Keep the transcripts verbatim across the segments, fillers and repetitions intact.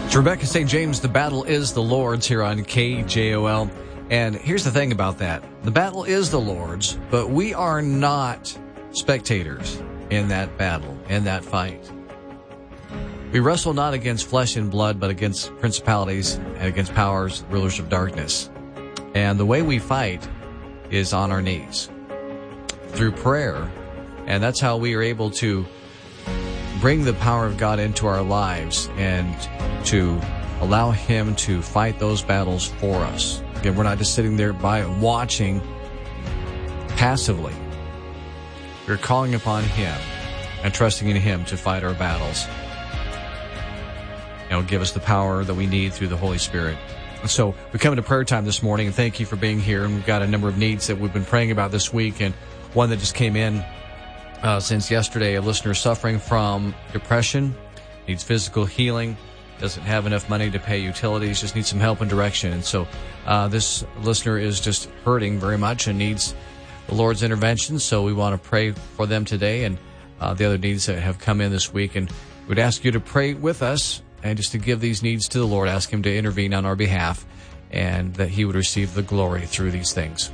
It's Rebecca Saint James, the battle is the Lord's here on K J O L. And here's the thing about that. The battle is the Lord's, but we are not spectators in that battle, in that fight. We wrestle not against flesh and blood, but against principalities and against powers, rulers of darkness. And the way we fight is on our knees, through prayer. And that's how we are able to bring the power of God into our lives and to allow Him to fight those battles for us. Again, we're not just sitting there by watching passively. We're calling upon Him and trusting in Him to fight our battles. You know, give us the power that we need through the Holy Spirit. So we come into prayer time this morning, and thank you for being here. And we've got a number of needs that we've been praying about this week, and one that just came in uh, since yesterday. A listener suffering from depression, needs physical healing, doesn't have enough money to pay utilities, just needs some help and direction. And so uh, this listener is just hurting very much and needs the Lord's intervention. So we want to pray for them today and uh, the other needs that have come in this week. And we'd ask you to pray with us and just to give these needs to the Lord, ask Him to intervene on our behalf and that He would receive the glory through these things.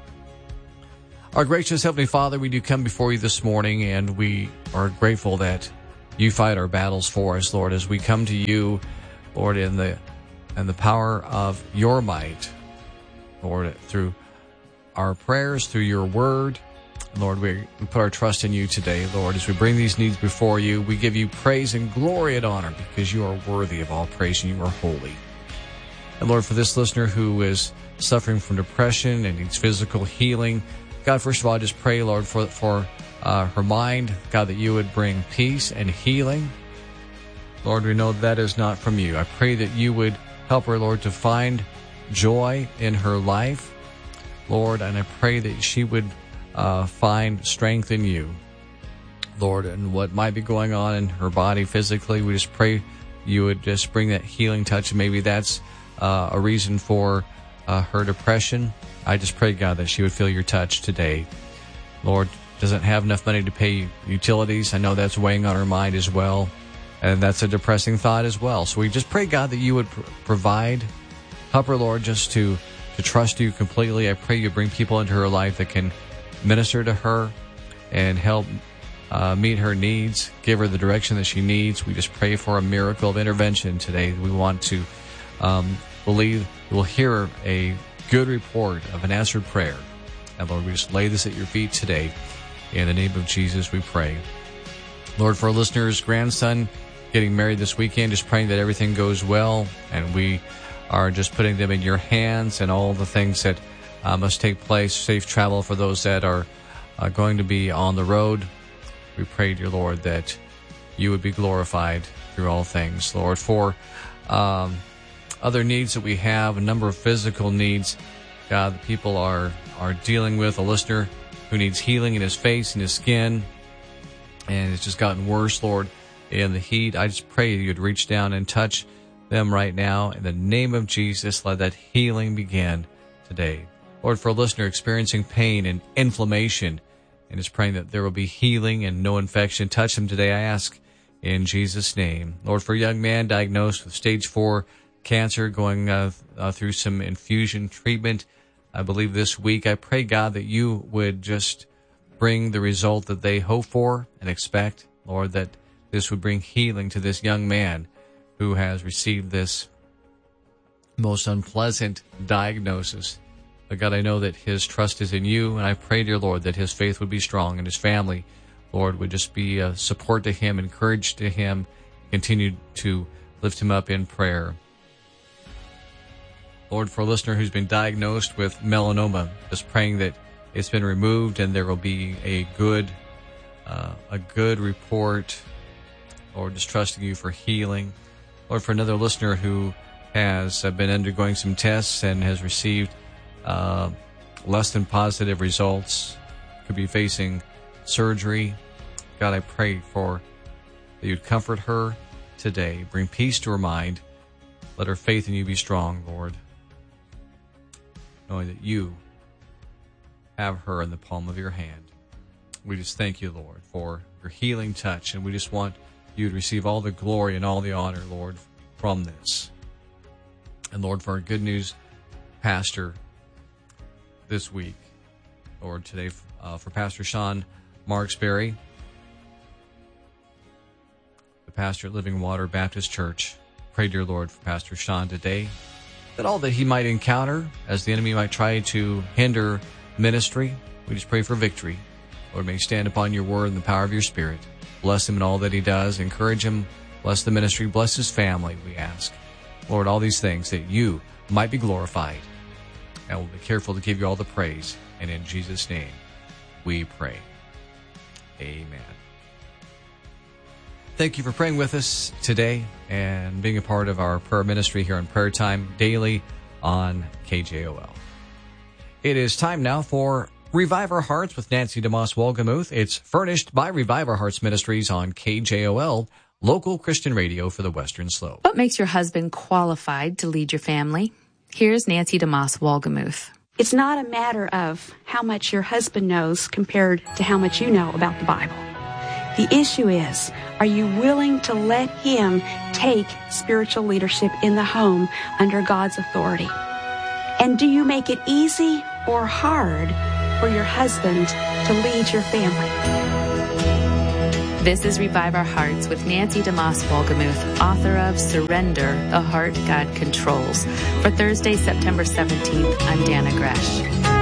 Our gracious Heavenly Father, we do come before You this morning, and we are grateful that You fight our battles for us, Lord, as we come to You, Lord, in the in the power of Your might, Lord, through our prayers, through Your word. Lord, we, we put our trust in You today, Lord, as we bring these needs before You. We give You praise and glory and honor because You are worthy of all praise and You are holy. And Lord, for this listener who is suffering from depression and needs physical healing, God, first of all, I just pray, Lord, for for uh, her mind, God, that You would bring peace and healing. Lord, we know that is not from You. I pray that You would help her, Lord, to find joy in her life, Lord, and I pray that she would uh, find strength in You, Lord, and what might be going on in her body physically. We just pray You would just bring that healing touch, and maybe that's uh, a reason for uh, her depression. I just pray, God, that she would feel Your touch today. Lord, doesn't have enough money to pay utilities. I know that's weighing on her mind as well, and that's a depressing thought as well. So we just pray, God, that You would pr- provide. Help her, Lord, just to, to trust You completely. I pray You bring people into her life that can minister to her and help uh, meet her needs, give her the direction that she needs. We just pray for a miracle of intervention today. We want to um, believe we'll hear a good report of an answered prayer. And Lord, we just lay this at Your feet today. In the name of Jesus, we pray. Lord, for our listeners' grandson getting married this weekend, just praying that everything goes well. And we are just putting them in Your hands and all the things that uh, must take place. Safe travel for those that are uh, going to be on the road. We pray, dear Lord, that You would be glorified through all things. Lord, for um, other needs that we have, a number of physical needs, God, the people are, are dealing with, a listener who needs healing in his face and his skin, and it's just gotten worse, Lord, in the heat. I just pray You'd reach down and touch them right now. In the name of Jesus, let that healing begin today. Lord, for a listener experiencing pain and inflammation, and is praying that there will be healing and no infection, touch them today, I ask, in Jesus' name. Lord, for a young man diagnosed with stage four cancer, going uh, uh, through some infusion treatment, I believe this week, I pray, God, that You would just bring the result that they hope for and expect. Lord, that this would bring healing to this young man who has received this most unpleasant diagnosis. But God, I know that his trust is in You, and I pray, dear Lord, that his faith would be strong and his family, Lord, would just be a support to him, encourage to him, continue to lift him up in prayer. Lord, for a listener who's been diagnosed with melanoma, just praying that it's been removed and there will be a good, uh, a good report. Lord, just trusting You for healing. Lord, for another listener who has uh, been undergoing some tests and has received uh, less than positive results, could be facing surgery. God, I pray for that You'd comfort her today, bring peace to her mind. Let her faith in You be strong, Lord, knowing that You have her in the palm of Your hand. We just thank You, Lord, for Your healing touch, and we just want You to receive all the glory and all the honor, Lord, from this. And Lord, for our good news pastor this week, Lord, today uh, for Pastor Sean Marksberry, the pastor at Living Water Baptist Church. Pray, dear Lord, for Pastor Sean today, that all that he might encounter as the enemy might try to hinder ministry, we just pray for victory. Lord, may he stand upon your word and the power of your Spirit. Bless him in all that he does. Encourage him. Bless the ministry. Bless his family, we ask. Lord, all these things that you might be glorified. And we'll be careful to give you all the praise. And in Jesus' name, we pray. Amen. Thank you for praying with us today and being a part of our prayer ministry here on Prayer Time daily on K J O L. It is time now for Revive Our Hearts with Nancy DeMoss Wolgemuth. It's furnished by Revive Our Hearts Ministries on K J O L, local Christian radio for the Western Slope. What makes your husband qualified to lead your family? Here's Nancy DeMoss Wolgemuth. It's not a matter of how much your husband knows compared to how much you know about the Bible. The issue is, are you willing to let him take spiritual leadership in the home under God's authority? And do you make it easy or hard for your husband to lead your family? This is Revive Our Hearts with Nancy DeMoss Wolgemuth, author of Surrender, the Heart God Controls. For Thursday, September seventeenth, I'm Dana Gresh.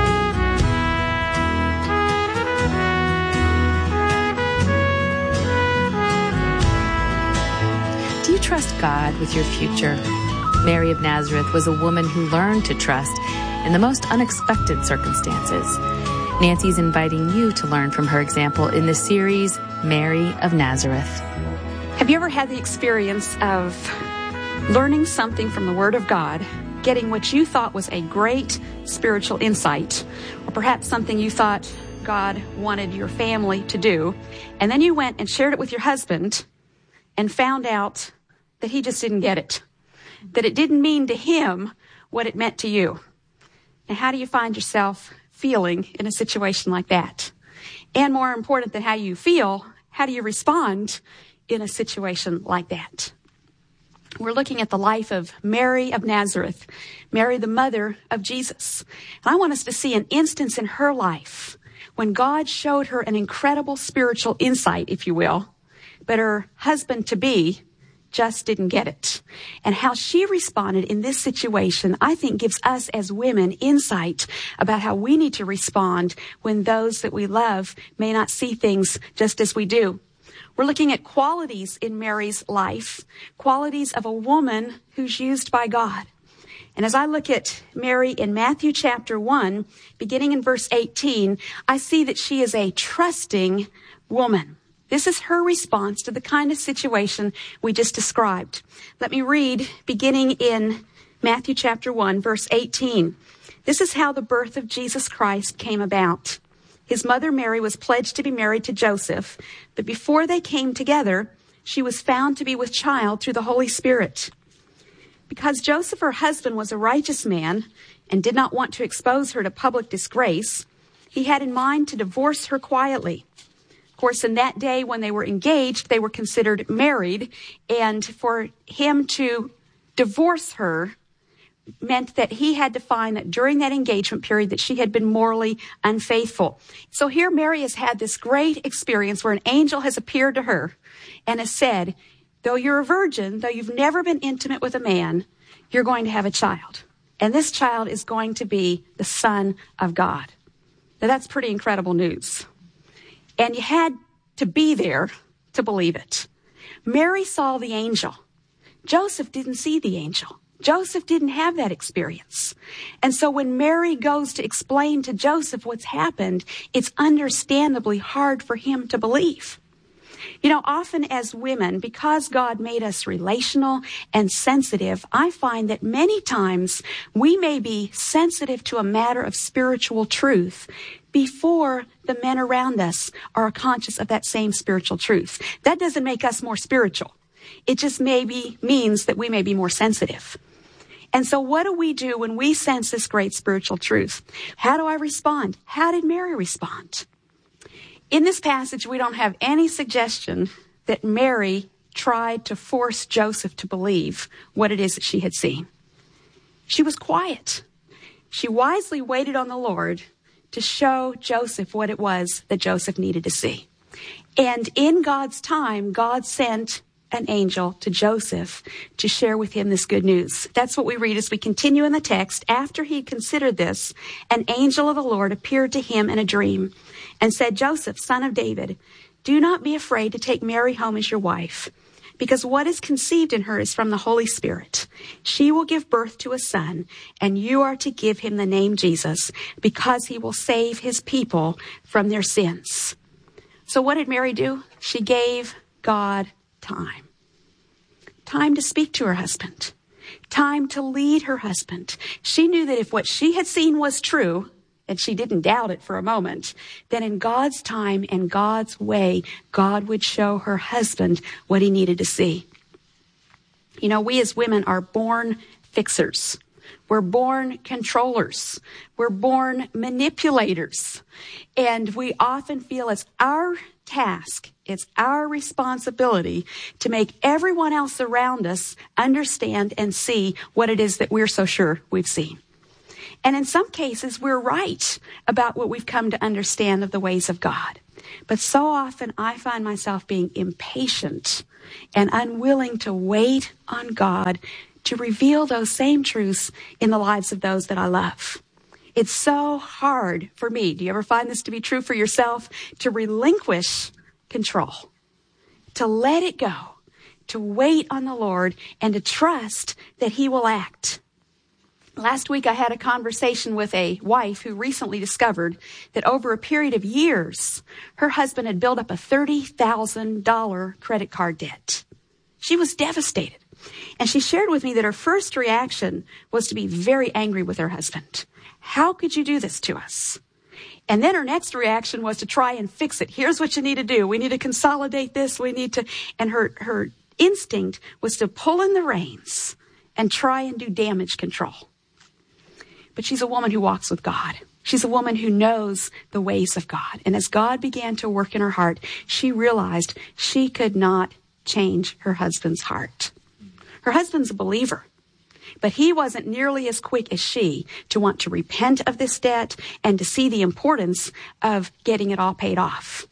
Do you trust God with your future? Mary of Nazareth was a woman who learned to trust in the most unexpected circumstances. Nancy's inviting you to learn from her example in the series, Mary of Nazareth. Have you ever had the experience of learning something from the Word of God, getting what you thought was a great spiritual insight, or perhaps something you thought God wanted your family to do, and then you went and shared it with your husband and found out that he just didn't get it, that it didn't mean to him what it meant to you? Now, how do you find yourself feeling in a situation like that? And more important than how you feel, how do you respond in a situation like that? We're looking at the life of Mary of Nazareth, Mary, the mother of Jesus. And I want us to see an instance in her life when God showed her an incredible spiritual insight, if you will, but her husband-to-be just didn't get it. And how she responded in this situation, I think, gives us as women insight about how we need to respond when those that we love may not see things just as we do. We're looking at qualities in Mary's life, qualities of a woman who's used by God. And as I look at Mary in Matthew chapter one, beginning in verse eighteen, I see that she is a trusting woman. This is her response to the kind of situation we just described. Let me read, beginning in Matthew chapter one, verse eighteen. This is how the birth of Jesus Christ came about. His mother Mary was pledged to be married to Joseph, but before they came together, she was found to be with child through the Holy Spirit. Because Joseph, her husband, was a righteous man and did not want to expose her to public disgrace, he had in mind to divorce her quietly. Of course, in that day when they were engaged, they were considered married, and for him to divorce her meant that he had to find that during that engagement period that she had been morally unfaithful. So here Mary has had this great experience where an angel has appeared to her and has said, though you're a virgin, though you've never been intimate with a man, you're going to have a child. And this child is going to be the Son of God. Now that's pretty incredible news. And you had to be there to believe it. Mary saw the angel. Joseph didn't see the angel. Joseph didn't have that experience. And so when Mary goes to explain to Joseph what's happened, it's understandably hard for him to believe. You know, often as women, because God made us relational and sensitive, I find that many times we may be sensitive to a matter of spiritual truth before the men around us are conscious of that same spiritual truth. That doesn't make us more spiritual. It just maybe means that we may be more sensitive. And so what do we do when we sense this great spiritual truth? How do I respond? How did Mary respond? In this passage, we don't have any suggestion that Mary tried to force Joseph to believe what it is that she had seen. She was quiet. She wisely waited on the Lord to show Joseph what it was that Joseph needed to see. And in God's time, God sent an angel to Joseph to share with him this good news. That's what we read as we continue in the text. After he considered this, an angel of the Lord appeared to him in a dream and said, "Joseph, son of David, do not be afraid to take Mary home as your wife, because what is conceived in her is from the Holy Spirit. She will give birth to a son, and you are to give him the name Jesus, because he will save his people from their sins." So what did Mary do? She gave God time. Time to speak to her husband. Time to lead her husband. She knew that if what she had seen was true, and she didn't doubt it for a moment, then in God's time and God's way, God would show her husband what he needed to see. You know, we as women are born fixers. We're born controllers. We're born manipulators. And we often feel it's our task, it's our responsibility to make everyone else around us understand and see what it is that we're so sure we've seen. And in some cases, we're right about what we've come to understand of the ways of God. But so often I find myself being impatient and unwilling to wait on God to reveal those same truths in the lives of those that I love. It's so hard for me. Do you ever find this to be true for yourself? To relinquish control, to let it go, to wait on the Lord, and to trust that he will act. Last week, I had a conversation with a wife who recently discovered that over a period of years, her husband had built up a thirty thousand dollars credit card debt. She was devastated. And she shared with me that her first reaction was to be very angry with her husband. How could you do this to us? And then her next reaction was to try and fix it. Here's what you need to do. We need to consolidate this. We need to, and her, her instinct was to pull in the reins and try and do damage control. But she's a woman who walks with God. She's a woman who knows the ways of God. And as God began to work in her heart, she realized she could not change her husband's heart. Her husband's a believer, but he wasn't nearly as quick as she to want to repent of this debt and to see the importance of getting it all paid off.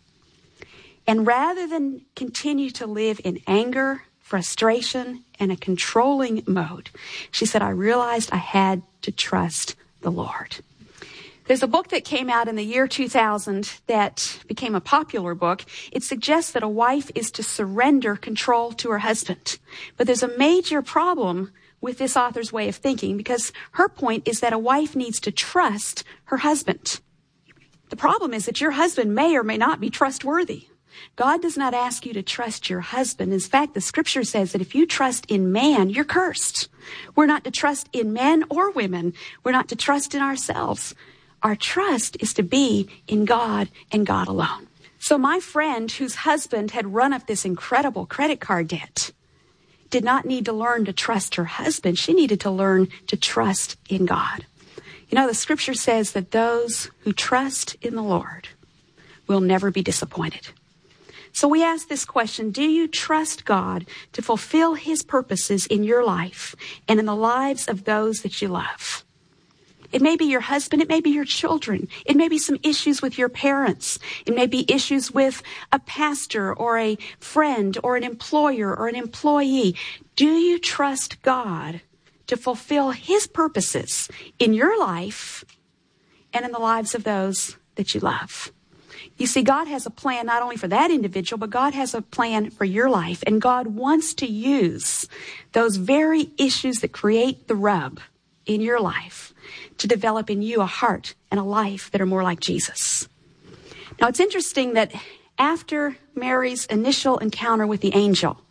And rather than continue to live in anger, frustration, and a controlling mode, she said, I realized I had to trust the Lord. There's a book that came out in the year two thousand that became a popular book. It suggests that a wife is to surrender control to her husband. But there's a major problem with this author's way of thinking, because her point is that a wife needs to trust her husband. The problem is that your husband may or may not be trustworthy. God does not ask you to trust your husband. In fact, the scripture says that if you trust in man, you're cursed. We're not to trust in men or women. We're not to trust in ourselves. Our trust is to be in God and God alone. So my friend, whose husband had run up this incredible credit card debt, did not need to learn to trust her husband. She needed to learn to trust in God. You know, the scripture says that those who trust in the Lord will never be disappointed. So we ask this question: do you trust God to fulfill his purposes in your life and in the lives of those that you love? It may be your husband. It may be your children. It may be some issues with your parents. It may be issues with a pastor or a friend or an employer or an employee. Do you trust God to fulfill his purposes in your life and in the lives of those that you love? You see, God has a plan not only for that individual, but God has a plan for your life. And God wants to use those very issues that create the rub in your life to develop in you a heart and a life that are more like Jesus. Now, it's interesting that after Mary's initial encounter with the angel,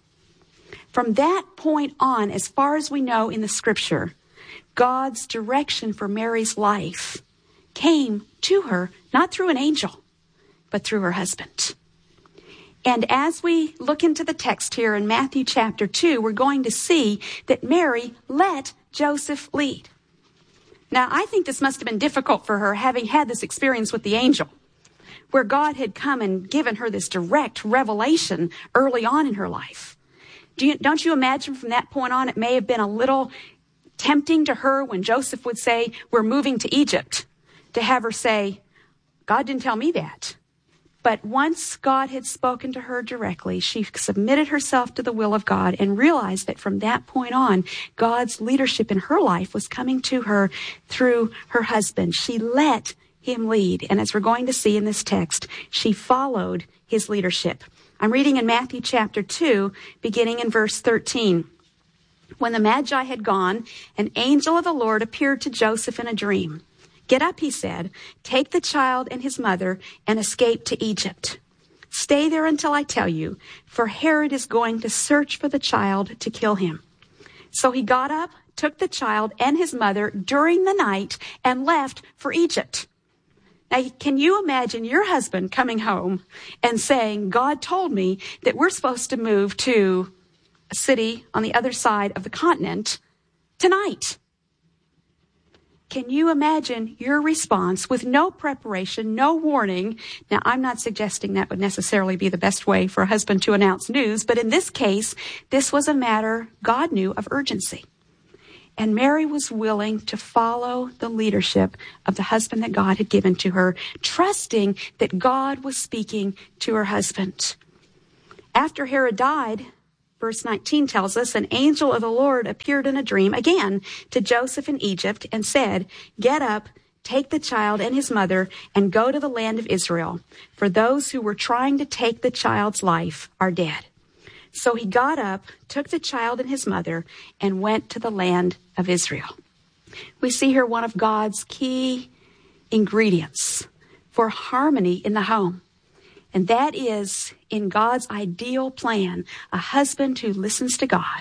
from that point on, as far as we know in the scripture, God's direction for Mary's life came to her, not through an angel, but through her husband. And as we look into the text here in Matthew chapter two, we're going to see that Mary let Joseph lead. Now, I think this must have been difficult for her, having had this experience with the angel, where God had come and given her this direct revelation early on in her life. Do you, don't you imagine from that point on, it may have been a little tempting to her when Joseph would say, we're moving to Egypt, to have her say, God didn't tell me that. But once God had spoken to her directly, she submitted herself to the will of God and realized that from that point on, God's leadership in her life was coming to her through her husband. She let him lead. And as we're going to see in this text, she followed his leadership. I'm reading in Matthew chapter two, beginning in verse thirteen. When the Magi had gone, an angel of the Lord appeared to Joseph in a dream. Get up, he said, take the child and his mother and escape to Egypt. Stay there until I tell you, for Herod is going to search for the child to kill him. So he got up, took the child and his mother during the night and left for Egypt. Now, can you imagine your husband coming home and saying, God told me that we're supposed to move to a city on the other side of the continent tonight? Can you imagine your response with no preparation, no warning? Now, I'm not suggesting that would necessarily be the best way for a husband to announce news, but in this case, this was a matter God knew of urgency. And Mary was willing to follow the leadership of the husband that God had given to her, trusting that God was speaking to her husband. After Herod died, verse nineteen tells us, an angel of the Lord appeared in a dream again to Joseph in Egypt and said, get up, take the child and his mother and go to the land of Israel, for those who were trying to take the child's life are dead. So he got up, took the child and his mother, and went to the land of Israel. We see here one of God's key ingredients for harmony in the home. And that is, in God's ideal plan, a husband who listens to God.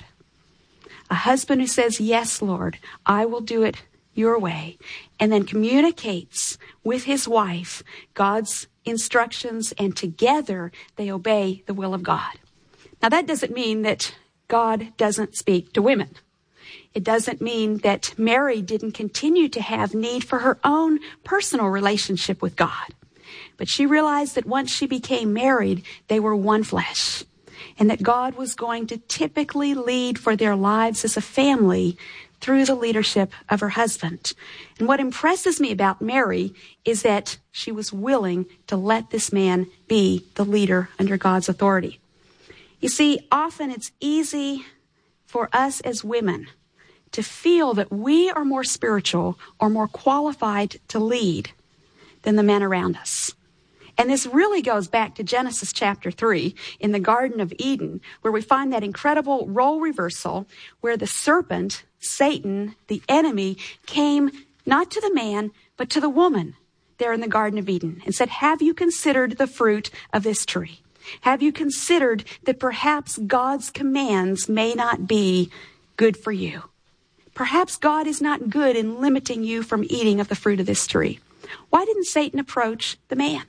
A husband who says, yes, Lord, I will do it your way. And then communicates with his wife God's instructions, and together they obey the will of God. Now, that doesn't mean that God doesn't speak to women. It doesn't mean that Mary didn't continue to have need for her own personal relationship with God. But she realized that once she became married, they were one flesh, and that God was going to typically lead for their lives as a family through the leadership of her husband. And what impresses me about Mary is that she was willing to let this man be the leader under God's authority. You see, often it's easy for us as women to feel that we are more spiritual or more qualified to lead than the men around us. And this really goes back to Genesis chapter three in the Garden of Eden, where we find that incredible role reversal where the serpent, Satan, the enemy, came not to the man, but to the woman there in the Garden of Eden and said, have you considered the fruit of this tree? Have you considered that perhaps God's commands may not be good for you? Perhaps God is not good in limiting you from eating of the fruit of this tree. Why didn't Satan approach the man?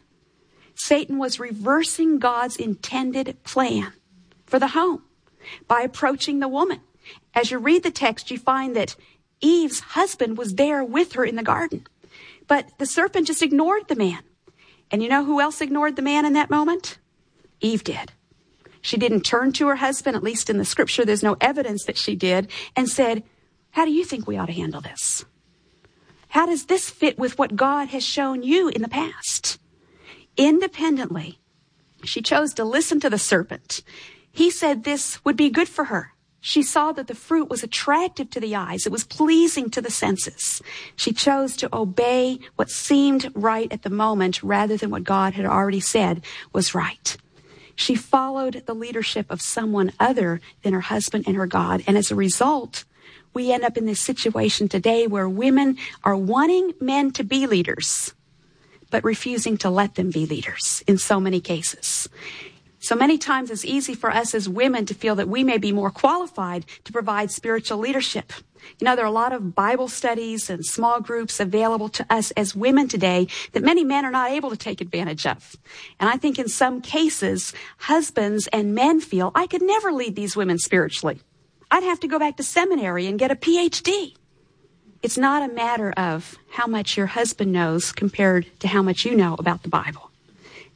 Satan was reversing God's intended plan for the home by approaching the woman. As you read the text, you find that Eve's husband was there with her in the garden. But the serpent just ignored the man. And you know who else ignored the man in that moment? Eve did. She didn't turn to her husband, at least in the scripture, there's no evidence that she did, and said, how do you think we ought to handle this? How does this fit with what God has shown you in the past? Independently, she chose to listen to the serpent. He said this would be good for her. She saw that the fruit was attractive to the eyes. It was pleasing to the senses. She chose to obey what seemed right at the moment rather than what God had already said was right. She followed the leadership of someone other than her husband and her God. And as a result, we end up in this situation today where women are wanting men to be leaders, but refusing to let them be leaders in so many cases. So many times it's easy for us as women to feel that we may be more qualified to provide spiritual leadership. You know, there are a lot of Bible studies and small groups available to us as women today that many men are not able to take advantage of. And I think in some cases, husbands and men feel, I could never lead these women spiritually. I'd have to go back to seminary and get a P H D. It's not a matter of how much your husband knows compared to how much you know about the Bible.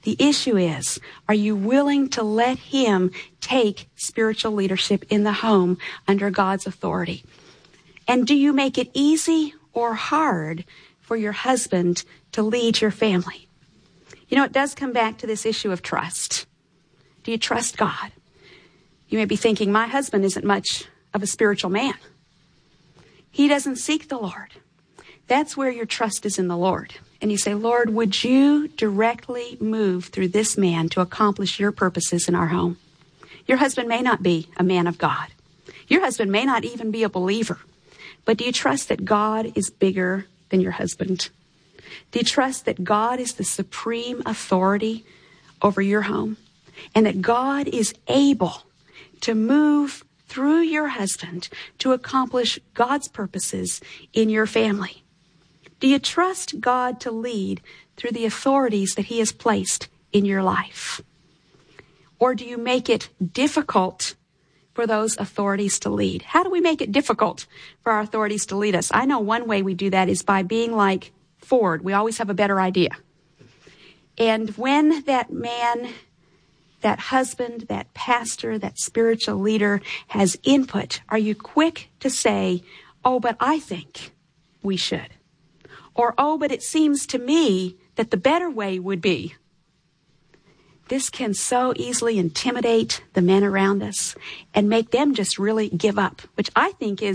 The issue is, are you willing to let him take spiritual leadership in the home under God's authority? And do you make it easy or hard for your husband to lead your family? You know, it does come back to this issue of trust. Do you trust God? You may be thinking, my husband isn't much of a spiritual man. He doesn't seek the Lord. That's where your trust is in the Lord. And you say, Lord, would you directly move through this man to accomplish your purposes in our home? Your husband may not be a man of God. Your husband may not even be a believer. But do you trust that God is bigger than your husband? Do you trust that God is the supreme authority over your home? And that God is able to move through your husband to accomplish God's purposes in your family? Do you trust God to lead through the authorities that he has placed in your life? Or do you make it difficult for those authorities to lead? How do we make it difficult for our authorities to lead us? I know one way we do that is by being like Ford. We always have a better idea. And when that man, that husband, that pastor, that spiritual leader has input, are you quick to say, oh, but I think we should? Or, oh, but it seems to me that the better way would be. This can so easily intimidate the men around us and make them just really give up, which I think is